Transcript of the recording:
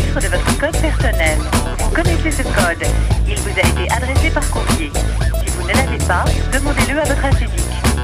chiffre de votre code personnel. Vous connaissez ce code. Il vous a été adressé par courrier. Si vous ne l'avez pas, demandez-le à votre